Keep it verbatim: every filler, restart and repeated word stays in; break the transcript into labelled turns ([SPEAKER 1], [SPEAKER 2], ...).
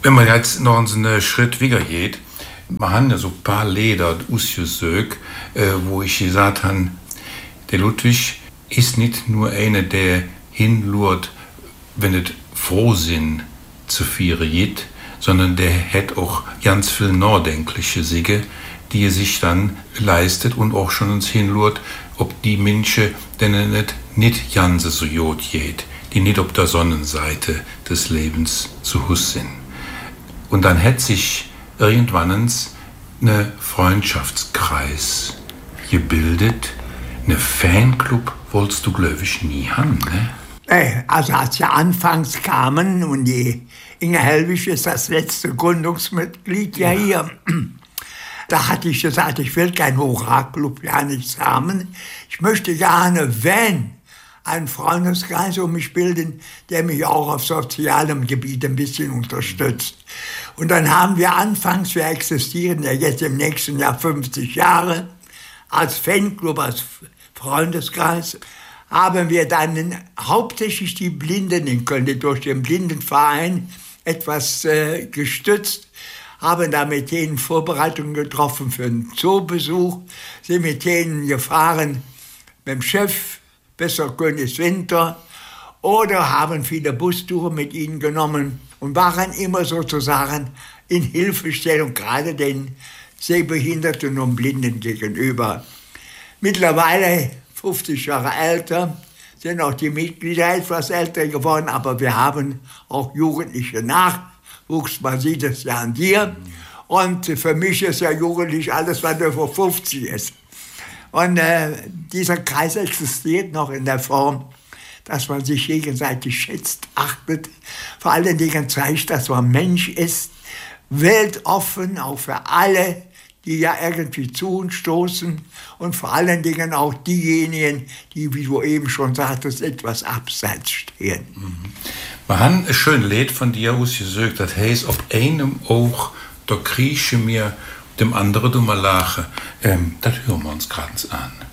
[SPEAKER 1] Wenn man jetzt noch einen Schritt weiter geht, wir haben ja so ein paar Lieder ausgesucht, äh, wo ich gesagt habe, der Ludwig ist nicht nur einer, der hinlurt, wenn es Frohsinn zu feiern geht, sondern der hat auch ganz viel nachdenkliche Siege, die er sich dann leistet und auch schon uns hinlurt, ob die Menschen denen nicht, nicht ganz so gut geht, die nicht auf der Sonnenseite des Lebens zu Hus sind. Und dann hat sich irgendwann eine Freundschaftskreis gebildet, eine Fanclub wolltest du, glaube ich, nie haben, ne?
[SPEAKER 2] Also als wir anfangs kamen und die Inge Hellwig ist das letzte Gründungsmitglied ja, ja hier, da hatte ich gesagt, ich will keinen Hurra-Club, ja nichts haben. Ich möchte gerne, wenn, einen Freundeskreis um mich bilden, der mich auch auf sozialem Gebiet ein bisschen unterstützt. Und dann haben wir anfangs, wir existieren ja jetzt im nächsten Jahr fünfzig Jahre, als Fanclub, als Freundeskreis, haben wir dann hauptsächlich die Blinden in Köln durch den Blindenverein etwas äh, gestützt, haben da mit denen Vorbereitungen getroffen für einen Zoobesuch, sind mit denen gefahren mit dem Chef bis zur Königswinter oder haben viele Bustouren mit ihnen genommen und waren immer sozusagen in Hilfestellung, gerade den Sehbehinderten und Blinden gegenüber. Mittlerweile fünfzig Jahre älter, sind auch die Mitglieder etwas älter geworden, aber wir haben auch jugendliche Nachwuchs, man sieht es ja an dir. Und für mich ist ja jugendlich alles, was über fünfzig ist. Und äh, dieser Kreis existiert noch in der Form, dass man sich gegenseitig schätzt, achtet, vor allen Dingen zeigt, dass man Mensch ist, weltoffen, auch für alle, die ja irgendwie zu uns stoßen und vor allen Dingen auch diejenigen, die, wie du eben schon sagtest, etwas abseits stehen.
[SPEAKER 1] Mhm. Wir haben ein schönes Lied von dir ausgesucht, das heißt, ob einem auch, da krieche mir, dem anderen du mal lache. Ähm, das hören wir uns gerade an.